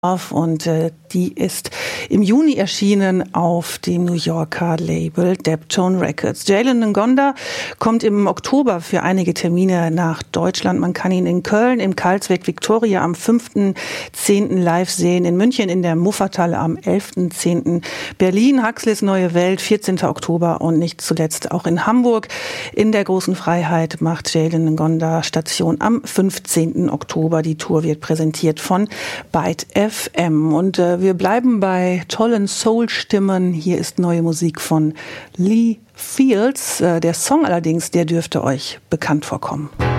Und die ist im Juni erschienen auf dem New Yorker Label Deptone Records. Jalen Ngonda kommt im Oktober für einige Termine nach Deutschland. Man kann ihn in Köln im Karlsweg Victoria am 5.10. live sehen, in München in der Muffathalle am 11.10., Berlin Huxleys Neue Welt 14. Oktober und nicht zuletzt auch in Hamburg in der Großen Freiheit macht Jalen Ngonda Station am 15. Oktober. Die Tour wird präsentiert von Byte FM. Und wir bleiben bei tollen Soul-Stimmen. Hier ist neue Musik von Lee Fields. Der Song allerdings, der dürfte euch bekannt vorkommen.